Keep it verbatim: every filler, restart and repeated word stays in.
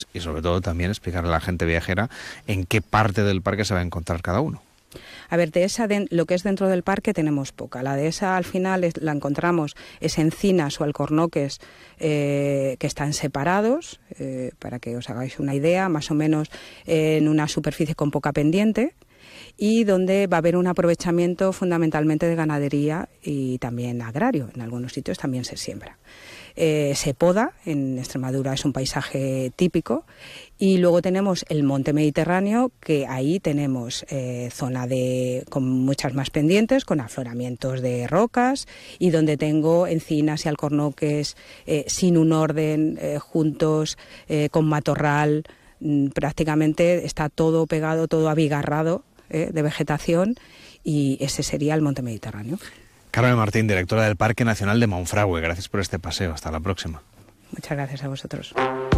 y sobre todo también explicarle a la gente viajera en qué parte del parque se va a encontrar cada uno. A ver, dehesa, de, lo que es dentro del parque tenemos poca. La dehesa al final es, la encontramos, es encinas o alcornoques eh, que están separados, eh, para que os hagáis una idea, más o menos eh, en una superficie con poca pendiente, y donde va a haber un aprovechamiento fundamentalmente de ganadería y también agrario. En algunos sitios también se siembra. Eh, se poda, en Extremadura es un paisaje típico, y luego tenemos el monte Mediterráneo, que ahí tenemos eh, zona de con muchas más pendientes, con afloramientos de rocas, y donde tengo encinas y alcornoques eh, sin un orden, eh, juntos, eh, con matorral, mm, prácticamente está todo pegado, todo abigarrado eh, de vegetación, y ese sería el monte Mediterráneo. Carmen Martín, directora del Parque Nacional de Monfragüe, gracias por este paseo. Hasta la próxima. Muchas gracias a vosotros.